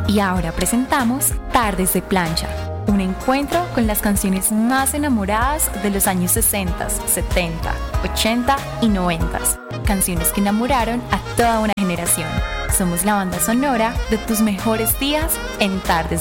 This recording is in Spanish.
Y ahora presentamos Tardes de Plancha, un encuentro con las canciones más enamoradas de los años 60, 70, 80 y 90. Canciones que enamoraron a toda una generación. Somos la banda sonora de tus mejores días en Tardes